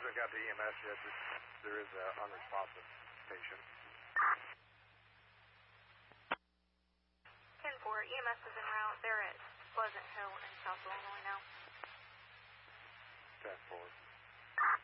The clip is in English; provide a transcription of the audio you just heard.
hasn't got the EMS yet. There is an unresponsive patient. 10-4, EMS is en route. They're at Pleasant Hill in South Illinois now. 10-4.